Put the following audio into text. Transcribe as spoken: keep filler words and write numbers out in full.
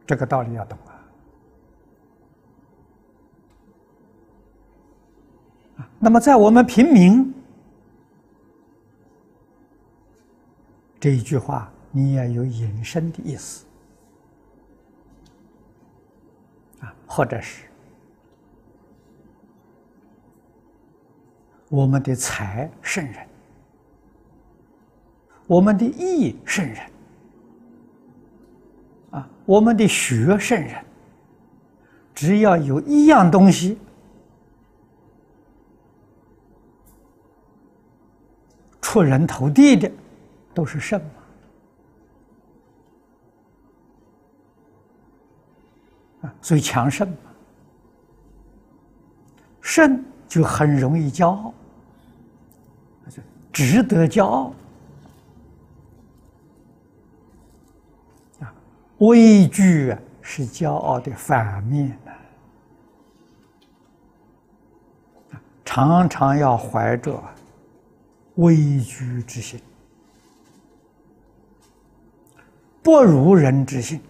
这个道理要懂啊。那么在我们平民，这一句话你也有引申的意思啊，或者是我们的财胜人，我们的义胜人，啊，我们的学胜人。只要有一样东西出人头地的，都是圣嘛。啊，所以强盛嘛，圣就很容易骄傲，值得骄傲。啊，畏惧啊是骄傲的反面呢。啊，常常要怀着畏惧之心，不如人之心。